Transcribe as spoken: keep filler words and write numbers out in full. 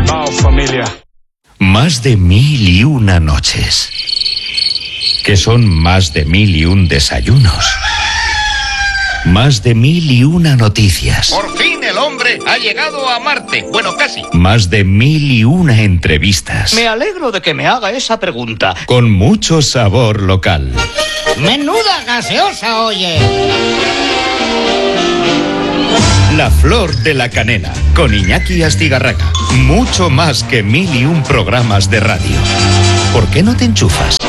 Vamos, familia. Más de mil y una noches. Que son más de mil y un desayunos. Más de mil y una noticias. Por fin el hombre ha llegado a Marte. Bueno, casi. Más de mil y una entrevistas. Me alegro de que me haga esa pregunta. Con mucho sabor local. Menuda gaseosa, oye. La Flor de la Canela, con Iñaki Astigarraga. Mucho más que mil y un programas de radio. ¿Por qué no te enchufas?